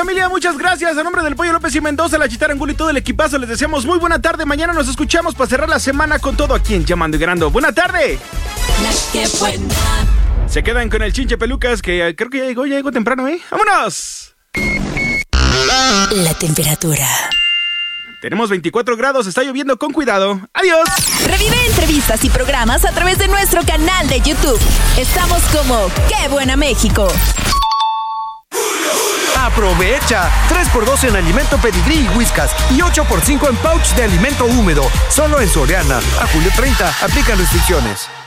familia, muchas gracias. A nombre del Pollo López y Mendoza, la Chitara Angulo y todo el equipazo, les deseamos muy buena tarde. Mañana nos escuchamos para cerrar la semana con todo aquí en Llamando y Ganando. ¡Buena tarde! Se quedan con el Chinche Pelucas, que creo que ya llegó temprano, ¿eh? ¡Vámonos! La temperatura. Tenemos 24 grados, está lloviendo, con cuidado. ¡Adiós! Revive entrevistas y programas a través de nuestro canal de YouTube. Estamos como ¡Qué Buena México! ¡Aprovecha! 3x2 en alimento Pedigrí y Whiskas y 8x5 en pouch de alimento húmedo. Solo en Soriana. A julio 30. Aplican restricciones.